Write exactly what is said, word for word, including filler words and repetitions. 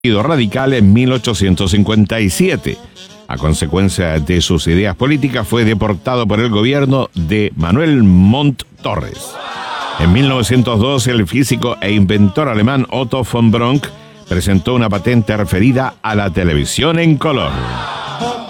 Radical en mil ochocientos cincuenta y siete. A consecuencia de sus ideas políticas, fue deportado por el gobierno de Manuel Montt Torres. En mil novecientos dos, el físico e inventor alemán Otto von Bronck presentó una patente referida a la televisión en color.